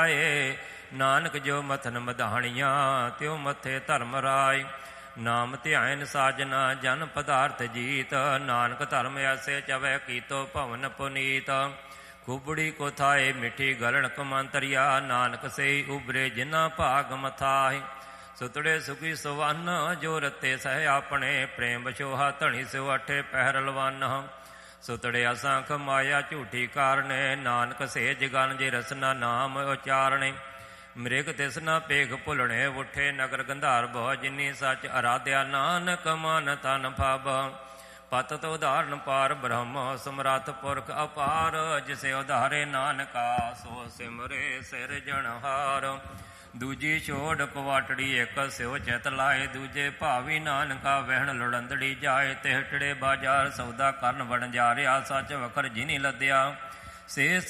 ਨਾਨਕ ਜੋ ਮਥਨ ਮਧਾਣੀਆਂ ਤਿਉ ਮੱਥੇ ਧਰਮ ਰਾਏ। ਨਾਮ ਧਿਆਇਨ ਸਾਜਨਾ ਜਨ ਪਦਾਰਥ ਜੀਤ। ਨਾਨਕ ਧਰਮ ਐਸੇ ਚਵੈ ਕੀਤੋ ਭਵਨ ਪੁਨੀਤ। ਕੁਬੜੀ ਕੋ ਥਾਏ ਮਿੱਠੀ ਗਲਣ ਕਮੰਤਰੀਆ। ਨਾਨਕ ਸਈ ਉਬਰੇ ਜਿਨਾ ਭਾਗ ਮਥਾਏ। ਸੁਤੜੇ ਸੁਖੀ ਸੁਵੰਨ ਜੋ ਰਤੇ ਸਹਿ ਆਪਣੇ। ਪ੍ਰੇਮ ਬਛੋਹਾ ਧਣੀ ਸਿਉ ਅਠੇ ਪਹਿਰ ਲਵੰਨ। ਸੁਤੜੇ ਅਸੰਖ ਮਾਇਆ ਝੂਠੀ ਕਾਰਣੇ। ਨਾਨਕ ਸੇਜ ਗਨ ਜੇ ਰਸਨਾ ਨਾਮ ਉਚਾਰਣੇ। ਮ੍ਰਿਗ ਤਿਸ ਨ ਪੇਖ ਭੁਲਣੇ ਉਠੇ ਨਗਰ ਗੰਧਾਰਭ। ਜਿਨੀ ਸੱਚ ਅਰਾਧਿਆ ਨਾਨਕ ਮਨ ਤਨ ਫਬ। ਪਤਿਤ ਉਦਾਹਰਨ ਪਾਰ ਬ੍ਰਹਮ ਸਮਰੱਥ ਪੁਰਖ ਅਪਾਰ। ਜਿਸੇ ਉਧਾਰੇ ਨਾਨਕਾ ਸੋ ਸਿਮਰੇ ਸਿਰਜਣਹਾਰ। ਦੂਜੀ ਛੋੜ ਪਵਾਟੜੀ ਇੱਕ ਸਿਉ ਚਿਤ ਲਾਏ। ਦੂਜੇ ਭਾਵੀ ਨਾਨਕਾ ਵਹਿਣ ਲੁੜੰਦੜੀ ਜਾਏ। ਤਿਹਟੜੇ ਬਾਜ਼ਾਰ ਸੌਦਾ ਕਰਨ ਵਣਜਾਰਿਆ। ਸੱਚ ਵਖਰ ਜਿਨੀ ਲੱਦਿਆ ਸੇ